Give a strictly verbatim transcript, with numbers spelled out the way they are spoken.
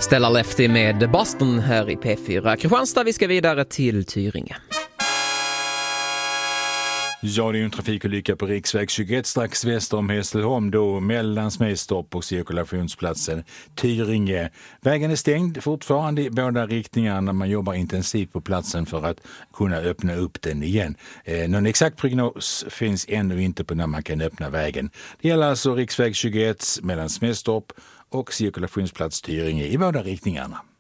Stella Lefty med Boston här i P fyra. Kristianstad, vi ska vidare till Tyringe. Ja, det är ju en trafikolycka på riksväg tjugoett strax väster om Hässleholm då mellan Smedstopp och cirkulationsplatsen Tyringe. Vägen är stängd fortfarande i båda riktningarna. Man jobbar intensivt på platsen för att kunna öppna upp den igen. Eh, någon exakt prognos finns ännu inte på när man kan öppna vägen. Det gäller alltså riksväg tjugoett mellan Smedstopp och cirkulationsplats Tyringe i båda riktningarna.